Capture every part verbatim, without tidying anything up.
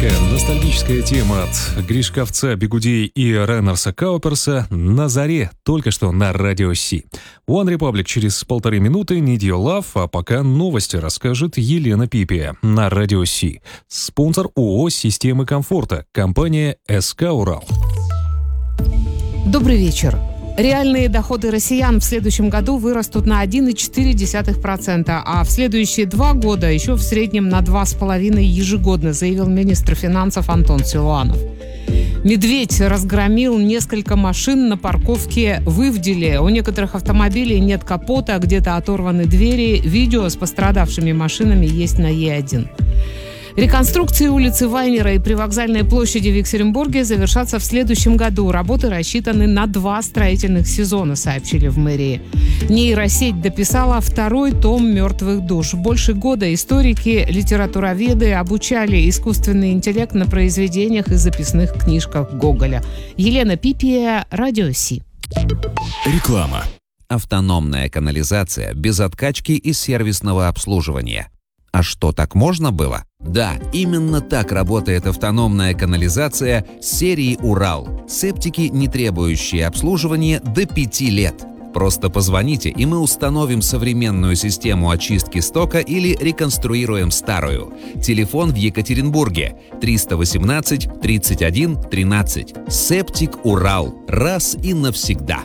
Такая ностальгическая тема от Гришковца, Бигудей и Рейнарса Кауперса «На заре», только что на Радио Си. One Republic через полторы минуты, Need Your Love, а пока новости расскажет Елена Пипия на Радио Си. Спонсор ООО «Системы комфорта», компания СК «Урал». Добрый вечер. Реальные доходы россиян в следующем году вырастут на один целых четыре десятых процента, а в следующие два года еще в среднем на два с половиной ежегодно, заявил министр финансов Антон Силуанов. Медведь разгромил несколько машин на парковке в Ивделе. У некоторых автомобилей нет капота, где-то оторваны двери. Видео с пострадавшими машинами есть на Е один. Реконструкции улицы Вайнера и привокзальной площади в Екатеринбурге завершатся в следующем году. Работы рассчитаны на два строительных сезона, сообщили в мэрии. Нейросеть дописала второй том «Мертвых душ». Больше года историки, литературоведы обучали искусственный интеллект на произведениях и записных книжках Гоголя. Елена Пипия, Радио Си. Реклама. Автономная канализация без откачки и сервисного обслуживания. А что, так можно было? Да, именно так работает автономная канализация серии «Урал». Септики, не требующие обслуживания до пяти лет. Просто позвоните, и мы установим современную систему очистки стока или реконструируем старую. Телефон в Екатеринбурге триста восемнадцать тридцать один тринадцать. Септик «Урал». Раз и навсегда.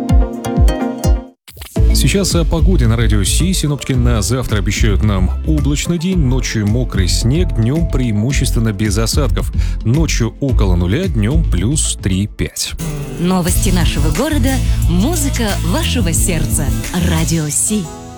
Сейчас о погоде на Радио Си. Синоптики на завтра обещают нам облачный день, ночью мокрый снег, днем преимущественно без осадков. Ночью около нуля, днем плюс три-пять. Новости нашего города, музыка вашего сердца. Радио Си.